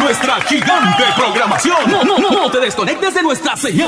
nuestra gigante programación. No te desconectes de nuestra señal.